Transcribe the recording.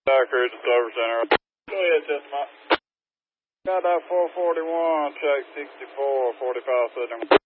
Cruise Service Center. Go ahead, Testimony. Got that 441, check 64, 45 Southern.